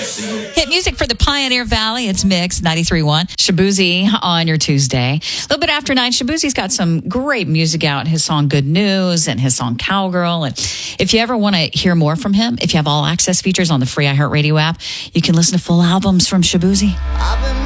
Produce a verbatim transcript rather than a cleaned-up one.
Hit music for the Pioneer Valley. It's Mix ninety-three point one. Shabuzi on your Tuesday. A little bit after nine, Shabuzi's got some great music out. His song Good News and his song Cowgirl. And if you ever want to hear more from him, if you have all access features on the free iHeartRadio app, you can listen to full albums from Shabuzi.